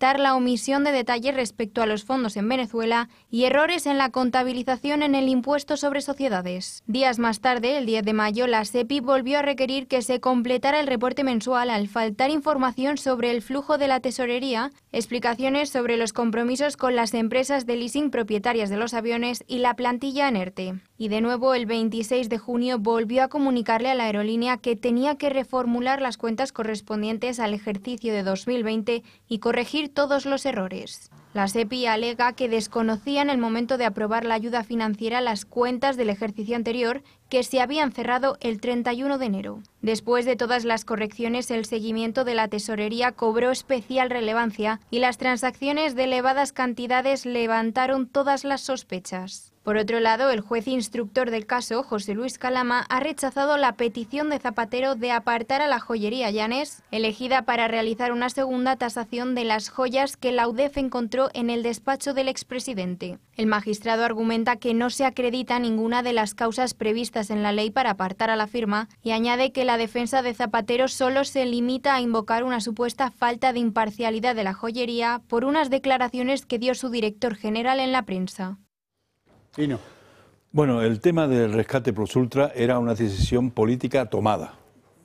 detectar la omisión de detalles respecto a los fondos en Venezuela y errores en la contabilización en el impuesto sobre sociedades. Días más tarde, el 10 de mayo, la SEPI volvió a requerir que se completara el reporte mensual al faltar información sobre el flujo de la tesorería, explicaciones sobre los compromisos con las empresas de leasing propietarias de los aviones y la plantilla en ERTE. Y de nuevo, el 26 de junio volvió a comunicarle a la aerolínea que tenía que reformular las cuentas correspondientes al ejercicio de 2020 y corregir todos los errores. La SEPI alega que desconocía en el momento de aprobar la ayuda financiera las cuentas del ejercicio anterior, que se habían cerrado el 31 de enero. Después de todas las correcciones, el seguimiento de la tesorería cobró especial relevancia y las transacciones de elevadas cantidades levantaron todas las sospechas. Por otro lado, el juez instructor del caso, José Luis Calama, ha rechazado la petición de Zapatero de apartar a la joyería Llanes, elegida para realizar una segunda tasación de las joyas que la UDEF encontró en el despacho del expresidente. El magistrado argumenta que no se acredita ninguna de las causas previstas en la ley para apartar a la firma y añade que la defensa de Zapatero solo se limita a invocar una supuesta falta de imparcialidad de la joyería por unas declaraciones que dio su director general en la prensa. Y no. Bueno, el tema del rescate plus ultra era una decisión política tomada.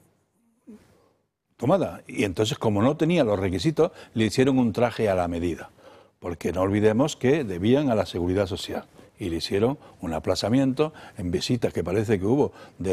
Y entonces, como no tenía los requisitos, le hicieron un traje a la medida. Porque no olvidemos que debían a la Seguridad Social. Y le hicieron un aplazamiento en visitas que parece que hubo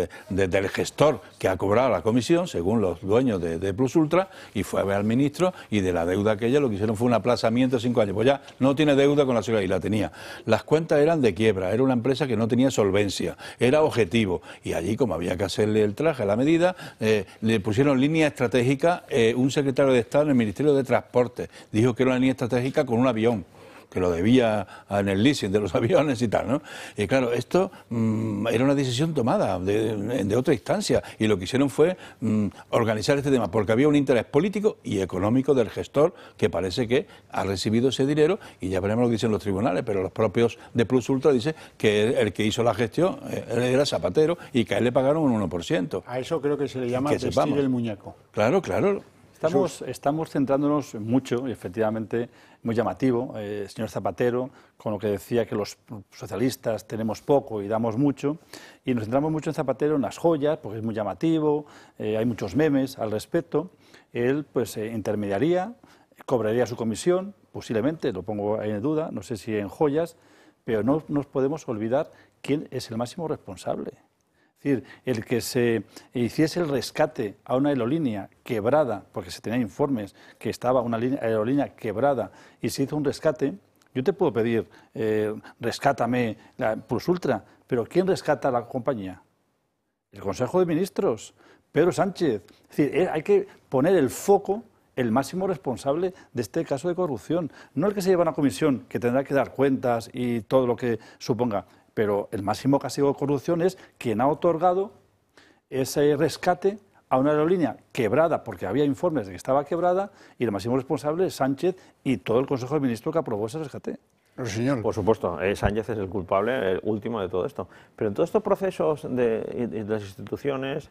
del gestor que ha cobrado la comisión, según los dueños de Plus Ultra, y fue a ver al ministro, y de la deuda aquella lo que hicieron fue un aplazamiento de 5 años. Pues ya no tiene deuda con la seguridad, y la tenía. Las cuentas eran de quiebra, era una empresa que no tenía solvencia, era objetivo, y allí, como había que hacerle el traje a la medida, le pusieron línea estratégica. Un secretario de Estado en el Ministerio de Transporte dijo que era una línea estratégica con un avión, que lo debía en el leasing de los aviones y tal, ¿no? Y claro, esto era una decisión tomada de otra instancia, y lo que hicieron fue organizar este tema, porque había un interés político y económico del gestor, que parece que ha recibido ese dinero, y ya veremos lo que dicen los tribunales, pero los propios de Plus Ultra dicen que el que hizo la gestión era Zapatero, y que a él le pagaron un 1%. A eso creo que se le llama vestir el muñeco. Claro, claro. Estamos centrándonos mucho, y efectivamente, muy llamativo, señor Zapatero, con lo que decía que los socialistas tenemos poco y damos mucho, y nos centramos mucho en Zapatero, en las joyas, porque es muy llamativo, hay muchos memes al respecto. Él pues intermediaría, cobraría su comisión, posiblemente, lo pongo en duda, no sé si en joyas, pero no nos podemos olvidar quién es el máximo responsable. Es decir, el que se hiciese el rescate a una aerolínea quebrada, porque se tenían informes que estaba una aerolínea quebrada y se hizo un rescate, yo te puedo pedir, rescátame la Plus Ultra, pero ¿quién rescata a la compañía? El Consejo de Ministros, Pedro Sánchez. Es decir, hay que poner el foco, el máximo responsable de este caso de corrupción. No el que se lleva a una comisión que tendrá que dar cuentas y todo lo que suponga, pero el máximo castigo de corrupción es quien ha otorgado ese rescate a una aerolínea quebrada, porque había informes de que estaba quebrada, y el máximo responsable es Sánchez y todo el Consejo de Ministros que aprobó ese rescate. Pero, señor. Por supuesto, Sánchez es el culpable, el último de todo esto. Pero en todos estos procesos de las instituciones,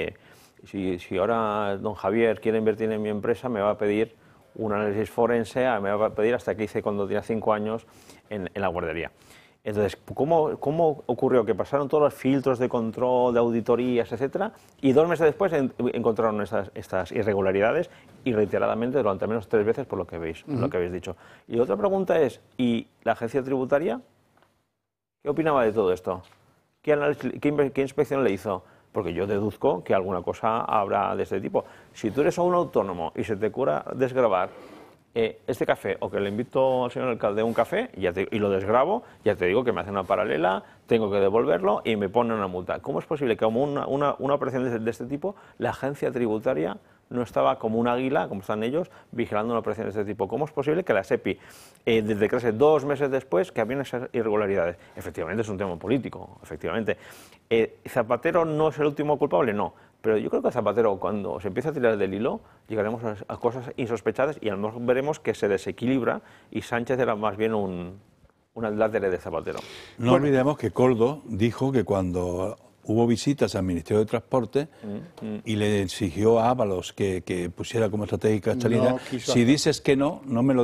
si ahora don Javier quiere invertir en mi empresa, me va a pedir un análisis forense, me va a pedir hasta que hice cuando tenía 5 años en la guardería. Entonces, ¿cómo ocurrió? Que pasaron todos los filtros de control, de auditorías, etcétera, y 2 meses después encontraron estas irregularidades, y reiteradamente durante al menos 3 veces, por lo que habéis dicho. Y otra pregunta es, ¿y la agencia tributaria? ¿Qué opinaba de todo esto? ¿Qué inspección le hizo? Porque yo deduzco que alguna cosa habrá de este tipo. Si tú eres un autónomo y se te ocurra desgravar este café, o que le invito al señor alcalde a un café y lo desgravo, ya te digo que me hace una paralela, tengo que devolverlo y me ponen una multa. ¿Cómo es posible que como una operación de este tipo, la agencia tributaria no estaba como un águila, como están ellos, vigilando una operación de este tipo? ¿Cómo es posible que la SEPI declarase 2 meses después que había esas irregularidades? Efectivamente es un tema político, efectivamente. ¿Zapatero no es el último culpable? No. Pero yo creo que Zapatero, cuando se empieza a tirar del hilo, llegaremos a cosas insospechadas, y a lo mejor veremos que se desequilibra, y Sánchez era más bien un adlátere de Zapatero. No olvidemos que Koldo dijo que cuando hubo visitas al Ministerio de Transporte y le exigió a Ábalos que pusiera como estratégica esta línea, si dices que no, no me lo